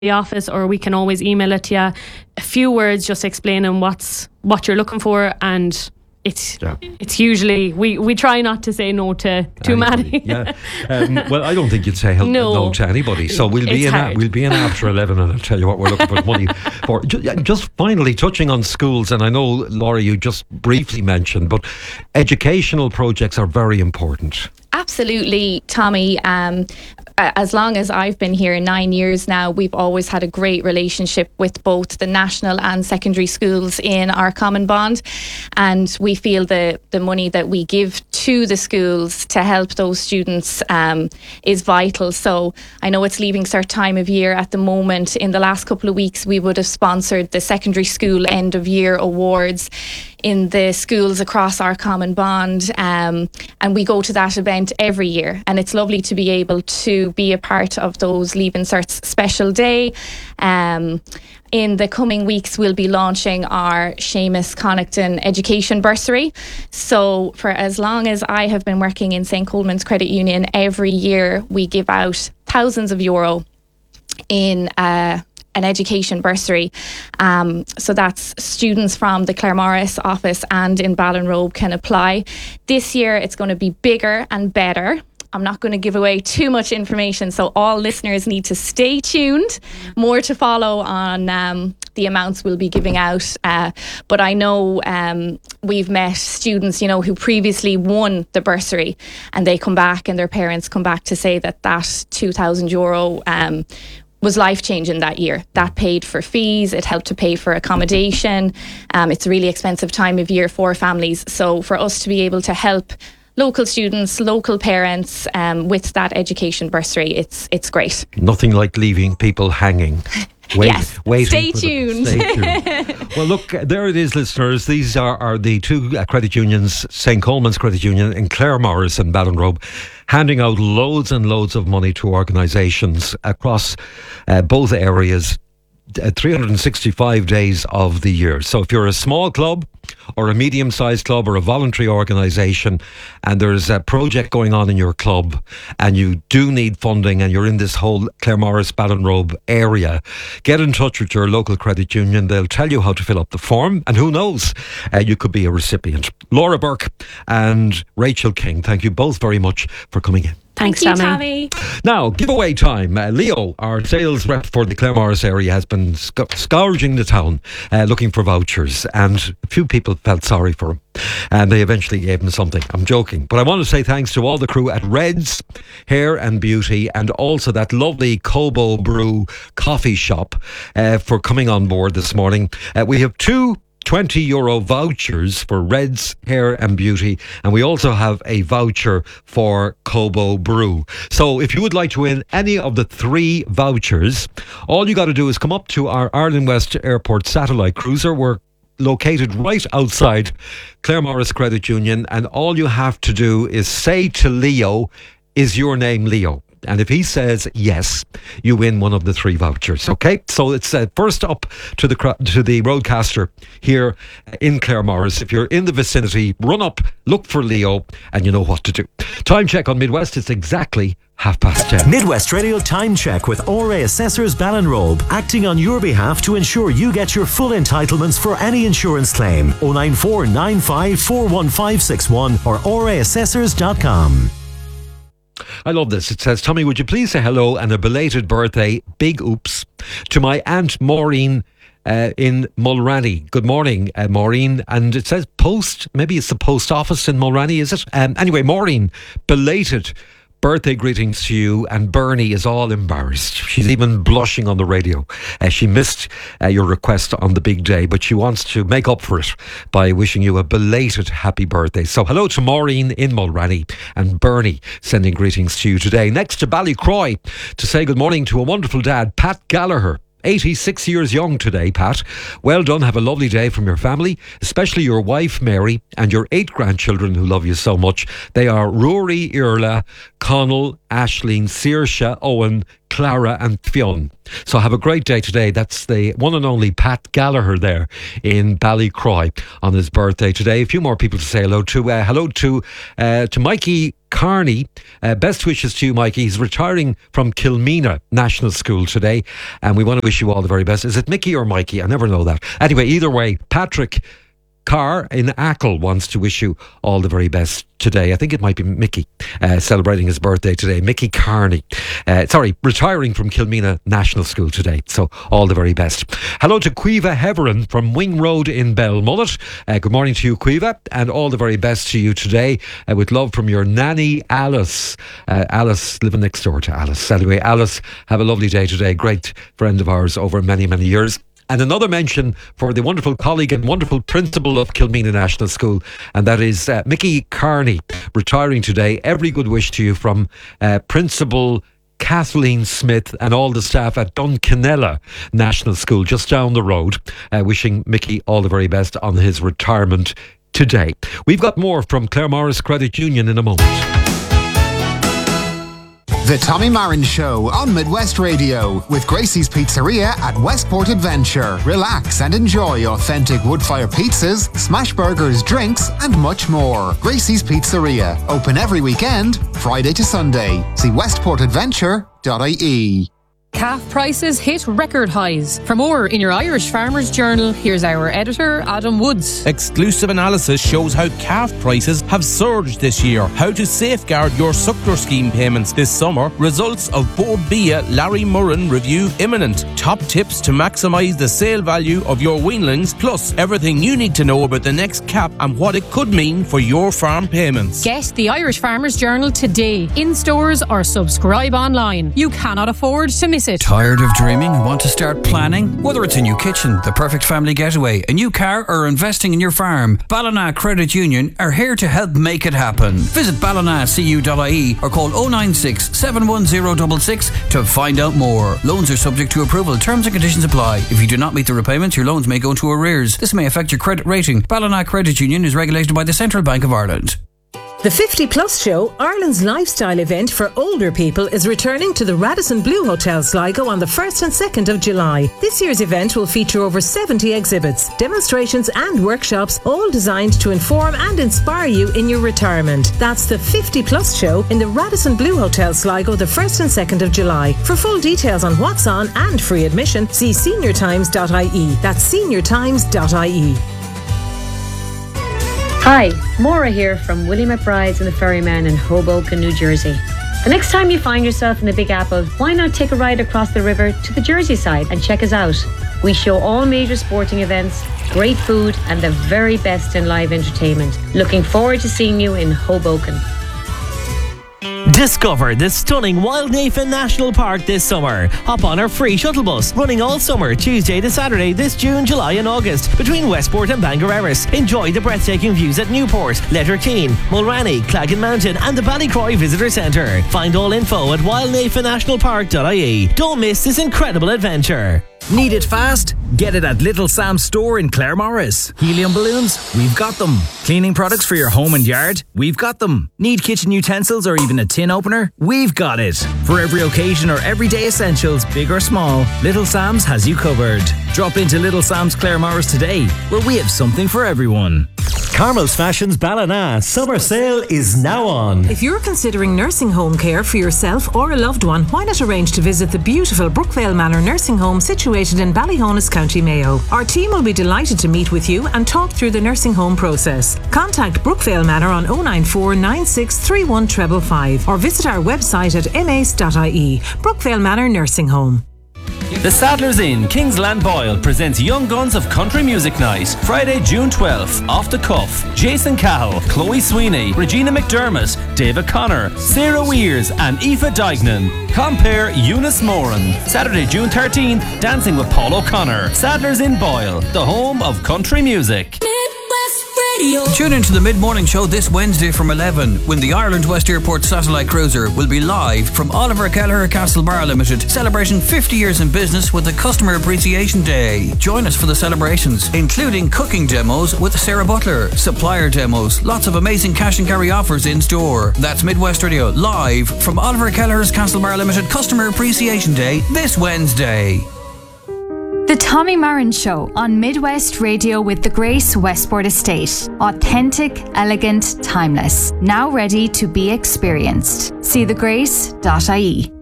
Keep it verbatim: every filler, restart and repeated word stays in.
the office, or we can always email it to you. A few words just explaining what's what you're looking for, and it's yeah. it's usually we, we try not to say no to too anybody, many. yeah. Um, well, I don't think you'd say no, no to anybody. So we'll be in a, we'll be in after eleven, and I'll tell you what we're looking for money for. Just finally touching on schools, and I know, Laura, you just briefly mentioned, but educational projects are very important. Absolutely, Tommy. Um, as long as I've been here, nine years now, we've always had a great relationship with both the national and secondary schools in our common bond, and we feel the the money that we give to the schools to help those students um, is vital. So I know it's Leaving Cert time of year at the moment. In the last couple of weeks, we would have sponsored the secondary school end of year awards in the schools across our common bond, um, and we go to that event every year, and it's lovely to be able to be a part of those Leaving Certs special day. Um, in the coming weeks, we'll be launching our Seamus Connaughton Education Bursary. So for as long as I have been working in Saint Coleman's Credit Union, every year we give out thousands of euro in uh, an education bursary. Um, so that's students from the Claremorris office and in Ballinrobe can apply. This year it's going to be bigger and better. I'm not going to give away too much information, so all listeners need to stay tuned. More to follow on um, the amounts we'll be giving out. Uh, but I know um, we've met students, you know, who previously won the bursary, and they come back and their parents come back to say that that two thousand euro um, was life-changing that year. That paid for fees, it helped to pay for accommodation. Um, it's a really expensive time of year for families. So for us to be able to help local students, local parents um, with that education bursary, it's it's great. Nothing like leaving people hanging. Wait, yes, stay tuned. Stay tuned. Well, look, there it is, listeners. These are, are the two uh, credit unions, Saint Coleman's Credit Union in Claremorris and Ballinrobe, handing out loads and loads of money to organisations across uh, both areas, uh, three hundred sixty-five days of the year. So if you're a small club or a medium-sized club or a voluntary organisation, and there's a project going on in your club and you do need funding and you're in this whole Claremorris, Ballinrobe area, get in touch with your local credit union. They'll tell you how to fill up the form, and who knows, uh, you could be a recipient. Laura Burke and Rachel King, thank you both very much for coming in. Thanks, Thank you, Tommy. Tommy. Now, giveaway time. Uh, Leo, our sales rep for the Claremorris area, has been sc- scourging the town uh, looking for vouchers, and a few people felt sorry for him, and they eventually gave him something. I'm joking, but I want to say thanks to all the crew at Red's Hair and Beauty, and also that lovely Cobo Brew coffee shop uh, for coming on board this morning. Uh, we have two twenty euro vouchers for Red's Hair and Beauty, and we also have a voucher for Cobo Brew. So if you would like to win any of the three vouchers, all you got to do is come up to our Ireland West Airport satellite cruiser. We're located right outside Claremorris Credit Union, and all you have to do is say to Leo, "Is your name Leo?" And if he says yes, you win one of the three vouchers. Okay, so it's uh, first up to the to the roadcaster here in Claremorris. If you're in the vicinity, run up, look for Leo, and you know what to do. Time check on Midwest. It's exactly half past ten. Midwest Radio Time Check with O R A Assessors Ballinrobe, acting on your behalf to ensure you get your full entitlements for any insurance claim. oh nine four nine five four one five six one or O R A assessors dot com. I love this. It says, Tommy, would you please say hello and a belated birthday, big oops, to my Aunt Maureen uh, in Mulranny. Good morning, uh, Maureen. And it says post, maybe it's the post office in Mulranny, is it? Um, anyway, Maureen, belated birthday greetings to you, and Bernie is all embarrassed. She's even blushing on the radio. Uh, she missed uh, your request on the big day, but she wants to make up for it by wishing you a belated happy birthday. So hello to Maureen in Mulranny, and Bernie sending greetings to you today. Next to Ballycroy to say good morning to a wonderful dad, Pat Gallagher. eighty-six years young today, Pat. Well done. Have a lovely day from your family, especially your wife, Mary, and your eight grandchildren who love you so much. They are Rory, Irla, Connell, Aisling, Saoirse, Owen, Clara and Fionn. So have a great day today. That's the one and only Pat Gallagher there in Ballycroy on his birthday today. A few more people to say hello to. Uh, hello to uh, to Mikey Carney. Uh, best wishes to you, Mikey. He's retiring from Kilmena National School today, and we want to wish you all the very best. Is it Mickey or Mikey? I never know that. Anyway, either way, Patrick Carr in Ackle wants to wish you all the very best today. I think it might be Mickey uh, celebrating his birthday today. Mickey Carney. Uh, sorry, retiring from Kilmena National School today. So all the very best. Hello to Quiva Heverin from Wing Road in Belmullet. Uh, good morning to you, Quiva, and all the very best to you today. Uh, with love from your nanny, Alice. Uh, Alice, living next door to Alice. Anyway, Alice, have a lovely day today. Great friend of ours over many, many years. And another mention for the wonderful colleague and wonderful principal of Kilmena National School, and that is uh, Mickey Carney, retiring today. Every good wish to you from uh, Principal Kathleen Smith and all the staff at Duncanella National School, just down the road. Uh, wishing Mickey all the very best on his retirement today. We've got more from Claremorris Credit Union in a moment. The Tommy Marin Show on Midwest Radio with Gracie's Pizzeria at Westport Adventure. Relax and enjoy authentic wood-fire pizzas, smash burgers, drinks and much more. Gracie's Pizzeria, open every weekend, Friday to Sunday. See westport adventure dot I E. Calf prices hit record highs. For more in your Irish Farmers Journal, here's our editor, Adam Woods. Exclusive analysis shows how calf prices have surged this year. How to safeguard your suckler scheme payments this summer. Results of Board Bia Larry Murren review imminent. Top tips to maximise the sale value of your weanlings. Plus, everything you need to know about the next cap and what it could mean for your farm payments. Get the Irish Farmers Journal today, in stores or subscribe online. You cannot afford to miss it. Tired of dreaming and want to start planning? Whether it's a new kitchen, the perfect family getaway, a new car or investing in your farm, Ballina Credit Union are here to help make it happen. Visit ballina c u dot I E or call oh nine six, seven one zero six six to find out more. Loans are subject to approval. Terms and conditions apply. If you do not meet the repayments, your loans may go into arrears. This may affect your credit rating. Ballina Credit Union is regulated by the Central Bank of Ireland. The fifty plus Show, Ireland's lifestyle event for older people, is returning to the Radisson Blu Hotel Sligo on the first and second of July. This year's event will feature over seventy exhibits, demonstrations and workshops, all designed to inform and inspire you in your retirement. That's the fifty plus Show in the Radisson Blu Hotel Sligo the first and second of July. For full details on what's on and free admission, see senior times dot I E. That's senior times dot I E. Hi, Maura here from Willie McBride's and the Ferryman in Hoboken, New Jersey. The next time you find yourself in the Big Apple, why not take a ride across the river to the Jersey side and check us out? We show all major sporting events, great food and the very best in live entertainment. Looking forward to seeing you in Hoboken. Discover the stunning Wildnafen National Park this summer. Hop on our free shuttle bus, running all summer, Tuesday to Saturday this June, July and August, between Westport and Bangor Erris. Enjoy the breathtaking views at Newport, Letterkeane, Mulranny, Claggan Mountain and the Ballycroy Visitor Centre. Find all info at wildnafen national park dot I E. Don't miss this incredible adventure. Need it fast? Get it at Little Sam's store in Claremorris. Helium balloons? We've got them. Cleaning products for your home and yard? We've got them. Need kitchen utensils or even a tin opener? We've got it. For every occasion or everyday essentials, big or small, Little Sam's has you covered. Drop into Little Sam's Claremorris today, where we have something for everyone. Carmel's Fashions Ballina summer sale is now on. If you're considering nursing home care for yourself or a loved one, why not arrange to visit the beautiful Brookvale Manor Nursing Home situated in Ballyhonus, County Mayo. Our team will be delighted to meet with you and talk through the nursing home process. Contact Brookvale Manor on oh nine four, nine six three one five five or visit our website at m a c e dot I E. Brookvale Manor Nursing Home. The Sadler's Inn, Kingsland Boyle presents Young Guns of Country Music Night, Friday, June twelfth, off the cuff. Jason Cahill, Chloe Sweeney, Regina McDermott, David Connor, Sarah Weers and Aoife Dignan. Compare Eunice Moran. Saturday, June thirteenth, dancing with Paul O'Connor. Sadler's Inn Boyle, the home of country music. Midwest Radio. Tune into the mid-morning show this Wednesday from eleven when the Ireland West Airport Satellite Cruiser will be live from Oliver Kelleher Castlebar Limited, celebrating fifty years in business with the Customer Appreciation Day. Join us for the celebrations, including cooking demos with Sarah Butler, supplier demos, lots of amazing cash and carry offers in store. That's Midwest Radio live from Oliver Kelleher's Castlebar Limited Customer Appreciation Day this Wednesday. The Tommy Marin Show on Midwest Radio with the Grace Westport Estate. Authentic, elegant, timeless. Now ready to be experienced. See the grace dot I E.